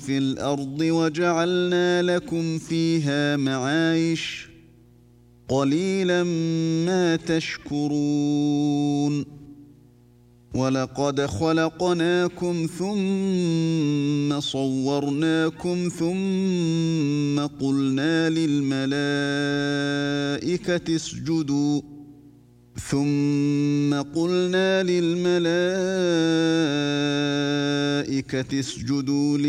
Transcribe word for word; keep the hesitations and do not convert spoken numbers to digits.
في الأرض وجعلنا لكم فيها معايش قليلا ما تشكرون ولقد خلقناكم ثم صورناكم ثم قلنا للملائكة اسجدوا ثم قلنا للملائكة اسجدوا